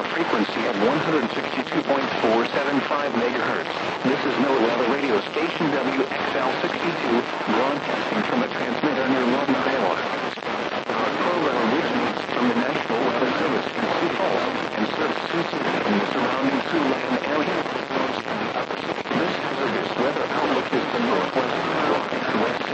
frequency of 162.475 megahertz. This is NOAA Weather Radio Station WXL62, broadcasting from a transmitter near Lawton, Iowa. Our program originates from the National Weather Service in Sioux Falls and serves Sioux City and the surrounding Siouxland area. This hazardous weather outlook is the northwest, west,